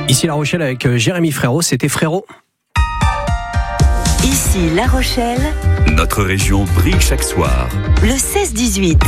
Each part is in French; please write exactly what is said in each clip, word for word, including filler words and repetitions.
Ici La Rochelle avec Jérémy Frérot, c'était Frérot. Ici La Rochelle. Notre région brille chaque soir. Le seize dix-huit.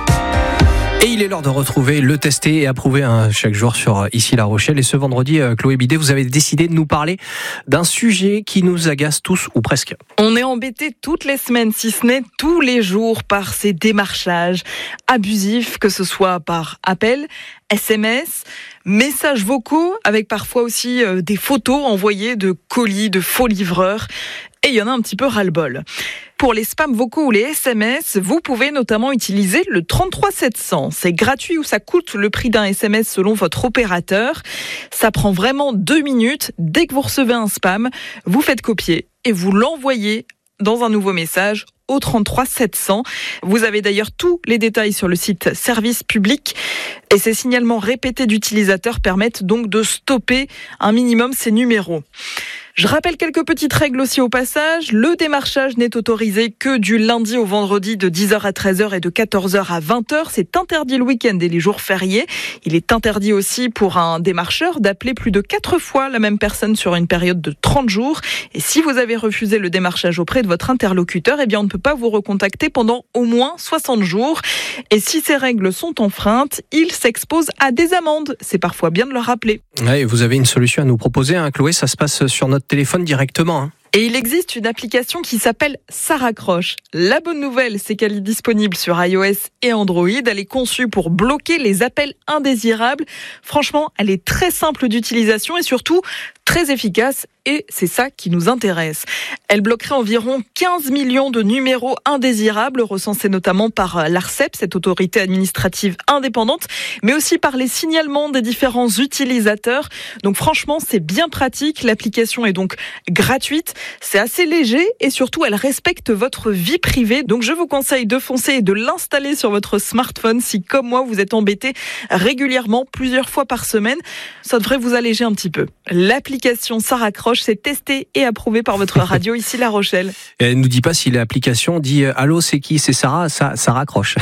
Et il est l'heure de retrouver le testé et approuver hein, chaque jour sur Ici La Rochelle. Et ce vendredi, Chloé Bidet, vous avez décidé de nous parler d'un sujet qui nous agace tous ou presque. On est embêtés toutes les semaines, si ce n'est tous les jours, par ces démarchages abusifs, que ce soit par appel, S M S, messages vocaux, avec parfois aussi euh, des photos envoyées de colis, de faux livreurs. Et il y en a un petit peu ras-le-bol. Pour les spams vocaux ou les S M S, vous pouvez notamment utiliser le trente-trois sept cents. C'est gratuit ou ça coûte le prix d'un S M S selon votre opérateur. Ça prend vraiment deux minutes. Dès que vous recevez un spam, vous faites copier et vous l'envoyez dans un nouveau message au trente-trois sept cents. Vous avez d'ailleurs tous les détails sur le site Service Public. Et ces signalements répétés d'utilisateurs permettent donc de stopper un minimum ces numéros. Je rappelle quelques petites règles aussi au passage. Le démarchage n'est autorisé que du lundi au vendredi de dix heures à treize heures et de quatorze heures à vingt heures. C'est interdit le week-end et les jours fériés. Il est interdit aussi pour un démarcheur d'appeler plus de quatre fois la même personne sur une période de trente jours. Et si vous avez refusé le démarchage auprès de votre interlocuteur, eh bien on ne peut pas vous recontacter pendant au moins soixante jours. Et si ces règles sont enfreintes, il s'expose à des amendes. C'est parfois bien de le rappeler. Ouais, vous avez une solution à nous proposer, hein, Chloé, ça se passe sur notre téléphone directement. Hein. Et il existe une application qui s'appelle Ça raccroche. La bonne nouvelle, c'est qu'elle est disponible sur iOS et Android. Elle est conçue pour bloquer les appels indésirables. Franchement, elle est très simple d'utilisation et surtout très efficace. Et c'est ça qui nous intéresse. Elle bloquerait environ quinze millions de numéros indésirables, recensés notamment par l'Arcep, cette autorité administrative indépendante, mais aussi par les signalements des différents utilisateurs. Donc franchement, c'est bien pratique. L'application est donc gratuite. C'est assez léger et surtout, elle respecte votre vie privée. Donc je vous conseille de foncer et de l'installer sur votre smartphone si, comme moi, vous êtes embêté régulièrement, plusieurs fois par semaine. Ça devrait vous alléger un petit peu. L'application Ça raccroche, c'est testé et approuvé par votre radio ici La Rochelle. Et elle ne nous dit pas si l'application dit « Allô, c'est qui ? C'est Sarah ?» Ça, ça raccroche.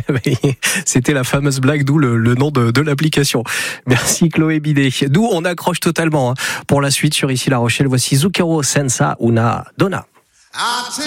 C'était la fameuse blague, d'où le, le nom de, de l'application. Merci Chloé Bidet. D'où on accroche totalement hein. Pour la suite sur Ici La Rochelle, voici Zucchero Senza Una Donna.